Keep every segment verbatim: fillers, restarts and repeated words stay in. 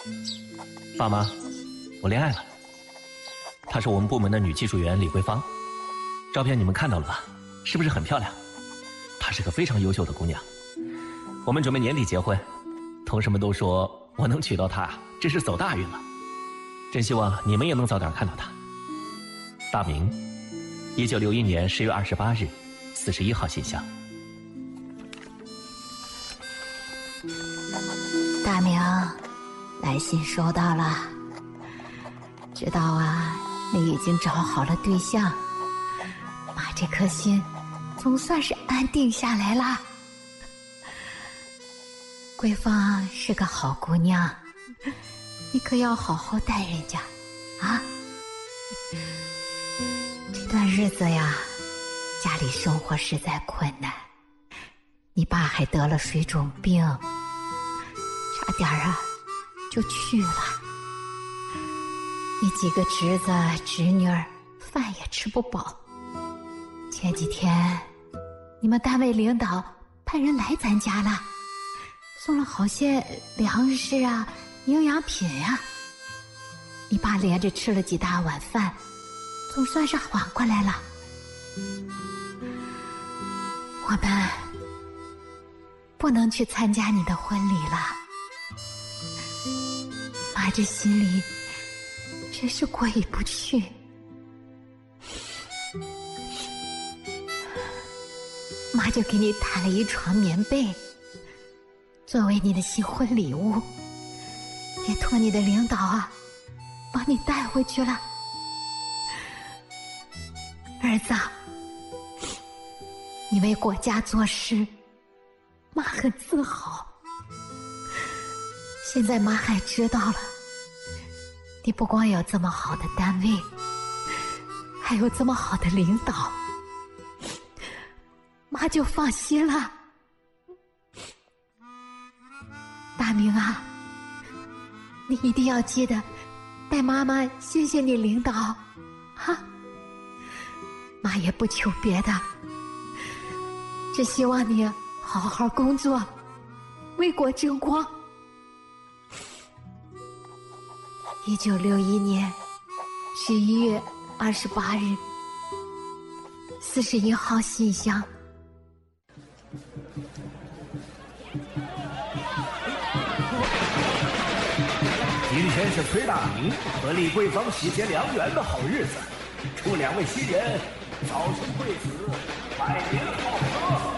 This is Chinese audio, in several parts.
爸妈，我恋爱了。她是我们部门的女技术员李桂芳，照片你们看到了吧？是不是很漂亮？她是个非常优秀的姑娘。我们准备年底结婚，同事们都说我能娶到她，真是走大运了。真希望你们也能早点看到她。大明，一九六一年十月二十八日，四十一号信箱。 大明，来信收到了。知道啊，你已经找好了对象，妈这颗心总算是安定下来了。桂芳是个好姑娘，你可要好好待人家啊。这段日子呀，家里生活实在困难，你爸还得了水肿病，差点啊就去了。你几个侄子侄女儿饭也吃不饱。前几天你们单位领导派人来咱家了，送了好些粮食啊营养品啊。你爸连着吃了几大碗饭，总算是缓过来了。我们不能去参加你的婚礼了，妈这心里真是过意不去。妈就给你摊了一床棉被，作为你的新婚礼物，也托你的领导啊帮你带回去了。儿子，你为国家做事，妈很自豪。现在妈还知道了，你不光有这么好的单位，还有这么好的领导，妈就放心了。大明啊，你一定要记得带妈妈谢谢你领导哈。妈也不求别的，只希望你好好工作，为国争光。一九六一年十一月二十八日，四十一号信箱。 今天是崔大明和李桂芳喜结良缘的好日子，祝两位新人早生贵子，百年好合。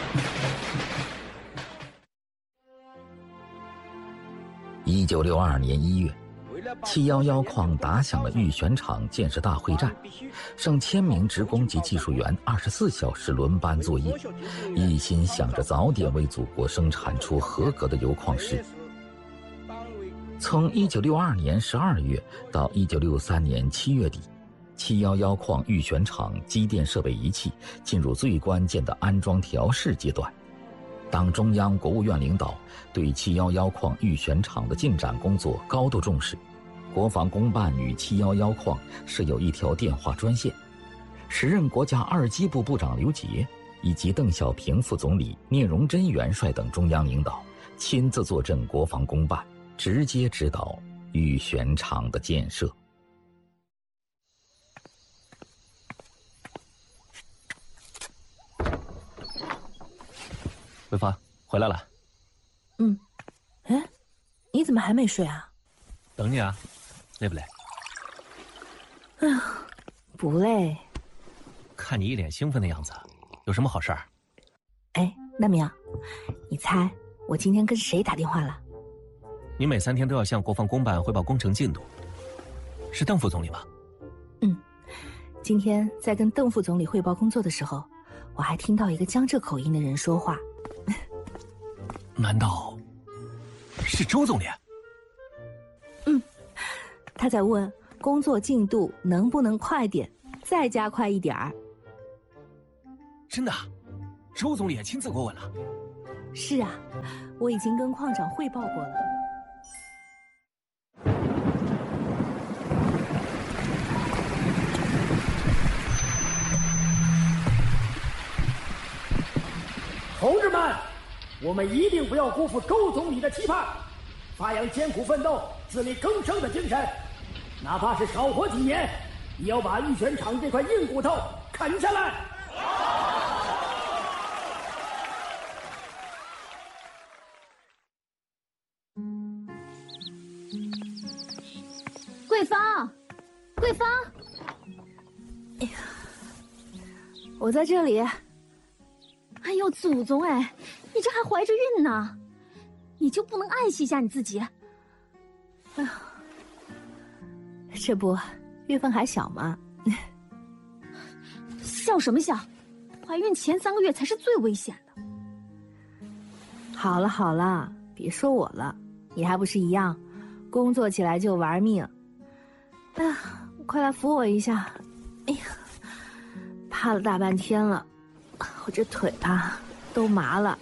一九六二年一月，七一一矿打响了玉泉厂建设大会战，上千名职工及技术员二十四小时轮班作业，一心想着早点为祖国生产出合格的油矿师。从一九六二年十二月到一九六三年七月底，七一一矿玉泉厂机电设备仪器进入最关键的安装调试阶段。党中央、国务院领导对七一一矿玉泉厂的进展工作高度重视，国防工办与七一一矿设有一条电话专线。时任国家二机部部长刘捷以及邓小平副总理、聂荣臻元帅等中央领导亲自坐镇国防工办，直接指导玉泉厂的建设。 桂芳回来了。 嗯，哎，你怎么还没睡啊？ 等你啊，累不累？ 哎呀，不累。 看你一脸兴奋的样子，有什么好事儿？ 哎，大明，你猜我今天跟谁打电话了？ 你每三天都要向国防工办汇报工程进度，是邓副总理吗？ 嗯，今天在跟邓副总理汇报工作的时候，我还听到一个江浙口音的人说话。 难道是周总理？ 嗯，他在问工作进度能不能快点，再加快一点儿。 真的？周总理也亲自过问了？ 是啊，我已经跟矿长汇报过了。 同志们，我们一定不要辜负周总理的期盼。 发扬艰苦奋斗、自力更生的精神，哪怕是少活几年，也要把玉泉厂这块硬骨头啃下来。 桂芳，桂芳， 哎呀，我在这里。 哎呦，祖宗哎，你这还怀着孕呢，你就不能爱惜一下你自己？ 哎呀，这不，月份还小嘛。 笑什么笑？怀孕前三个月才是最危险的。 好了好了，别说我了，你还不是一样，工作起来就玩命。哎呀，快来扶我一下！哎呀，趴了大半天了，我这腿啊都麻了。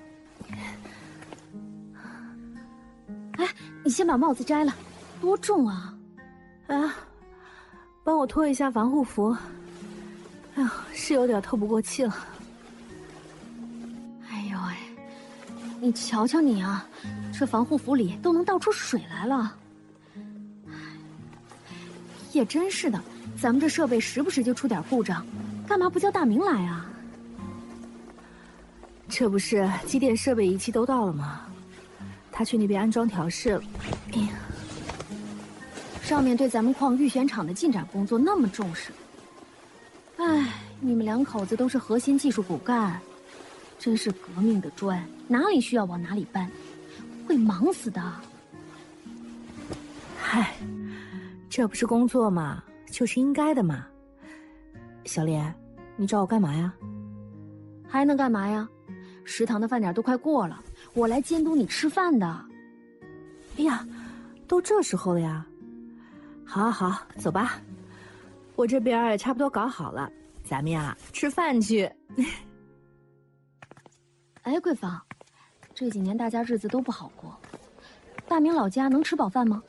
哎，你先把帽子摘了，多重啊！ 哎呀，帮我脱一下防护服。哎呀，是有点透不过气了。 哎呦喂，你瞧瞧你啊，这防护服里都能倒出水来了。也真是的，咱们这设备时不时就出点故障，干嘛不叫大明来啊？ 这不是机电设备仪器都到了吗？他去那边安装调试了。哎呀， 上面对咱们矿玉泉厂的进展工作那么重视，哎，你们两口子都是核心技术骨干，真是革命的砖，哪里需要往哪里搬，会忙死的。 嗨，这不是工作嘛，就是应该的嘛。小莲，你找我干嘛呀？ 还能干嘛呀？食堂的饭点都快过了，我来监督你吃饭的。 哎呀，都这时候了呀。好好好，走吧。我这边也差不多搞好了，咱们呀吃饭去。 哎，桂芳，这几年大家日子都不好过，大明老家能吃饱饭吗？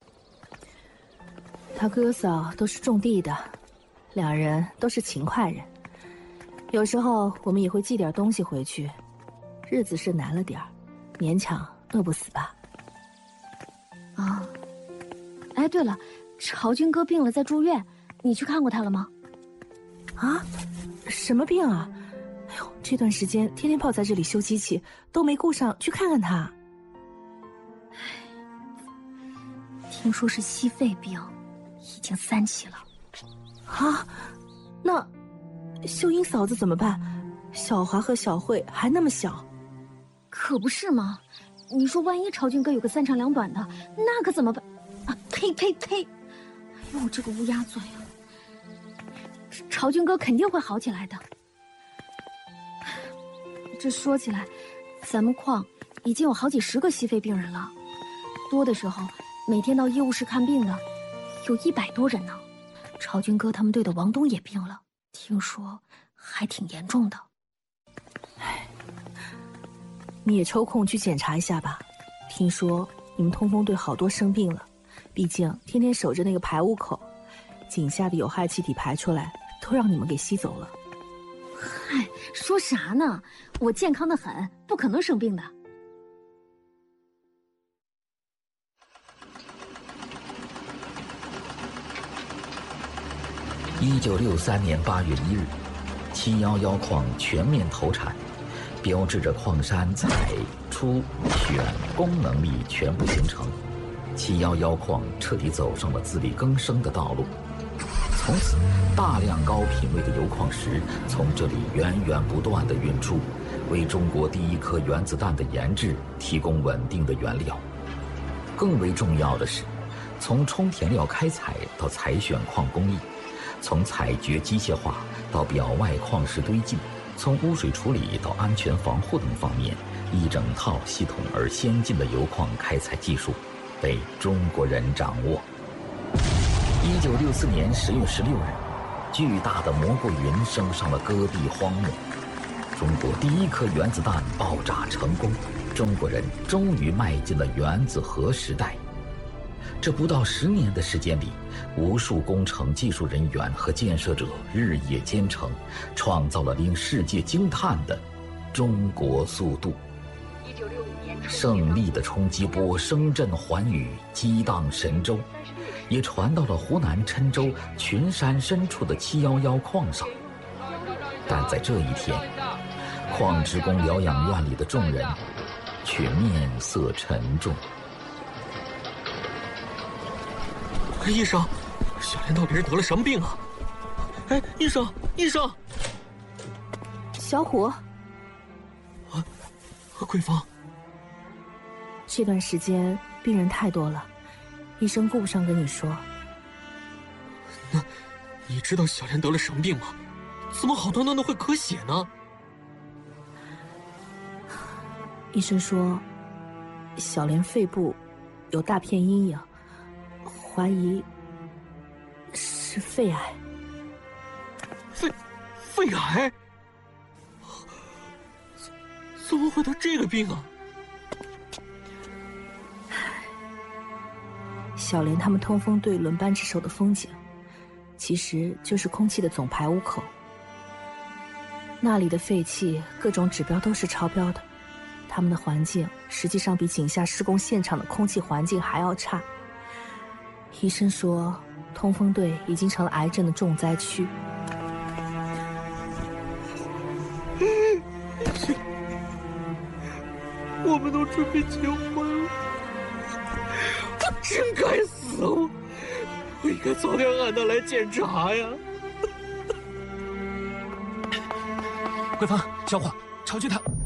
他哥嫂都是种地的，两人都是勤快人。有时候我们也会寄点东西回去，日子是难了点儿，勉强饿不死吧。 啊，哎，对了，朝军哥病了，在住院，你去看过他了吗？ 啊，什么病啊？哎呦，这段时间天天泡在这里修机器，都没顾上去看看他。 听说是矽肺病，已经三期了。 啊，那秀英嫂子怎么办？小华和小慧还那么小。 可不是吗？你说万一朝军哥有个三长两短的，那可怎么办？啊，呸呸呸！哎呦，这个乌鸦嘴啊！朝军哥肯定会好起来的。这说起来，咱们矿已经有好几十个矽肺病人了，多的时候每天到医务室看病的有一百多人呢。朝军哥他们队的王东也病了，听说还挺严重的。 唉，你也抽空去检查一下吧。听说你们通风队好多生病了，毕竟天天守着那个排污口，井下的有害气体排出来，都让你们给吸走了。 嗨，说啥呢？我健康的很，不可能生病的。 一九六三年八月一日，七幺幺矿全面投产，标志着矿山采、出、选、供能力全部形成。七幺幺矿彻底走上了自力更生的道路。从此，大量高品位的铀矿石从这里源源不断地运出，为中国第一颗原子弹的研制提供稳定的原料。更为重要的是，从充填料开采到采选矿工艺，从采掘机械化到表外矿石堆积，从污水处理到安全防护等方面，一整套系统而先进的铀矿开采技术被中国人掌握。一九六四年十月十六日，巨大的蘑菇云升上了戈壁荒漠，中国第一颗原子弹爆炸成功，中国人终于迈进了原子核时代。这不到十年的时间里，无数工程技术人员和建设者日夜兼程，创造了令世界惊叹的中国速度。 胜利的冲击波声震寰宇，激荡神州，也传到了湖南郴州群山深处的七一一矿上。但在这一天，矿职工疗养院里的众人却面色沉重。 医生，小莲到底是得了什么病啊？哎，医生，医生， 小虎， 啊，桂芳， 这段时间病人太多了，医生顾不上跟你说。 那，你知道小莲得了什么病吗？怎么好端端的会咳血呢？ 医生说，小莲肺部有大片阴影，怀疑是肺癌。 肺肺癌？怎怎么会得这个病啊？ 小莲他们通风队轮班值守的风井，其实就是空气的总排污口。那里的废气各种指标都是超标的，他们的环境实际上比井下施工现场的空气环境还要差。医生说，通风队已经成了癌症的重灾区。 我们都准备结婚了，我真该死！我我应该早点喊他来检查呀。桂芳，小伙，常去他。